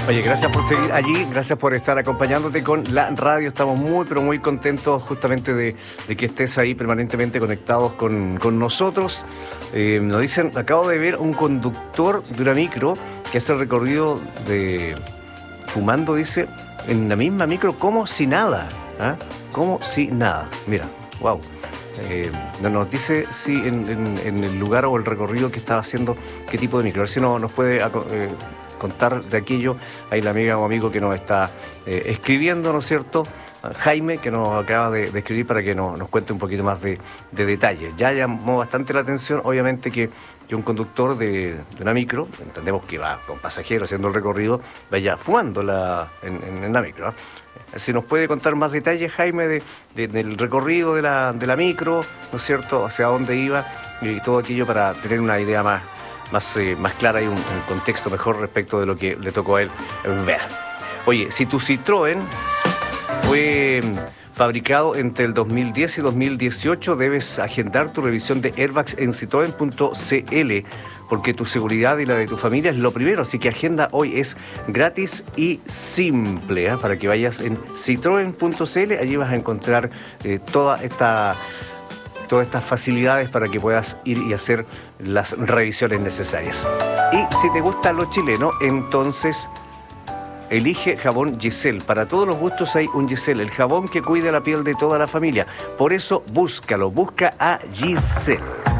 Oye, gracias por seguir allí, gracias por estar acompañándote con la radio. Estamos muy, pero muy contentos justamente de que estés ahí permanentemente conectados con nosotros. Nos dicen, acabo de ver un conductor de una micro que hace el recorrido de fumando, dice, en la misma micro como si nada. ¿Ah? Como si nada. Mira, wow. No nos dice si en el lugar o el recorrido que estaba haciendo, qué tipo de micro. A ver si nos puede contar de aquello. Hay la amiga o amigo que nos está escribiendo, ¿no es cierto? Jaime, que nos acaba de escribir para que nos cuente un poquito más de detalles. Ya llamó bastante la atención, obviamente, que un conductor de una micro, entendemos que va con pasajeros haciendo el recorrido, vaya fumando en la micro, ¿eh? Si nos puede contar más detalles, Jaime, del recorrido de la micro, ¿no es cierto?, hacia dónde iba y todo aquello para tener una idea más clara y un contexto mejor respecto de lo que le tocó a él ver. Oye, si tu Citroën fue fabricado entre el 2010 y 2018, debes agendar tu revisión de airbags en citroen.cl, porque tu seguridad y la de tu familia es lo primero, así que agenda hoy, es gratis y simple, ¿eh? Para que vayas en citroen.cl, allí vas a encontrar todas estas facilidades para que puedas ir y hacer las revisiones necesarias. Y si te gusta lo chileno, entonces elige jabón Giselle. Para todos los gustos hay un Giselle, el jabón que cuida la piel de toda la familia. Por eso búscalo, busca a Giselle.